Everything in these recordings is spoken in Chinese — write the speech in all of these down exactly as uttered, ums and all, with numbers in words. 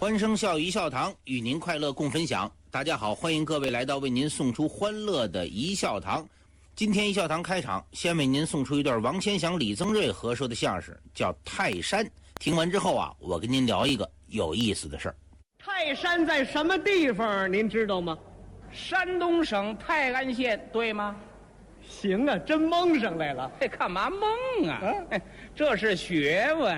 欢声笑语一笑堂，与您快乐共分享。大家好，欢迎各位来到为您送出欢乐的一笑堂。今天一笑堂开场，先为您送出一段王千祥、李增瑞合说的相声，叫《泰山》。听完之后啊，我跟您聊一个有意思的事儿。 泰山在什么地方？您知道吗？ 山东省泰安县，对吗？ 行啊，真蒙上来了。 这干嘛蒙啊？ 啊这是学问。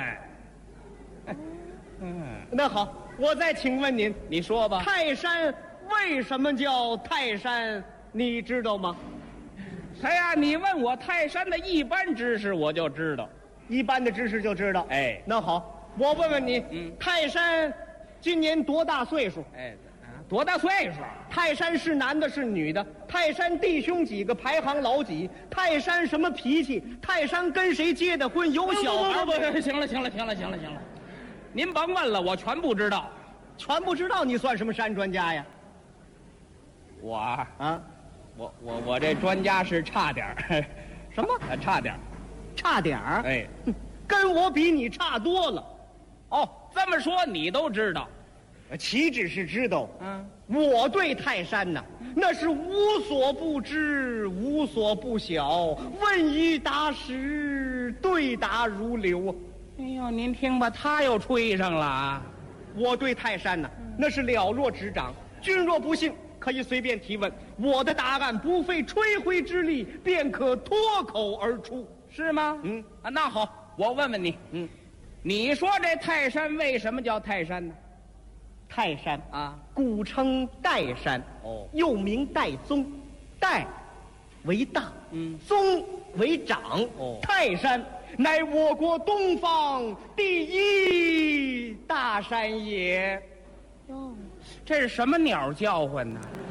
嗯，那好，我再请问您， 你说吧。 泰山为什么叫泰山？你知道吗？ 哎呀，你问我泰山的一般知识，我就知道。 一般的知识就知道。 哎， 那好，我问问你， 嗯， 泰山今年多大岁数？ 哎，啊，多大岁数？ 泰山是男的，是女的？泰山弟兄几个，排行老几？泰山什么脾气？泰山跟谁结的婚？有小孩不不不不，行了行了行了行了行了，您甭问了，我全不知道。 全不知道，你算什么山专家呀？ 我啊， 我我我这专家是差点儿， 什么？ 啊，差点儿。 差点儿？ 哎， 跟我比你差多了。 哦，这么说你都知道。 岂止是知道， 嗯， 我对泰山呐，那是无所不知，无所不晓，问一答十，对答如流啊。 哎呦，您听吧，他又吹上了啊！ 我对泰山呐，那是了若指掌。君若不信，可以随便提问，我的答案不费吹灰之力，便可脱口而出， 是吗？ 嗯啊，那好，我问问你， 嗯， 你说这泰山为什么叫泰山呢？ 泰山啊， 古称岱山， 哦， 又名岱宗，岱为大， 嗯， 宗为长， 哦， 泰山乃我国东方第一大山也。 这是什么鸟叫唤呢？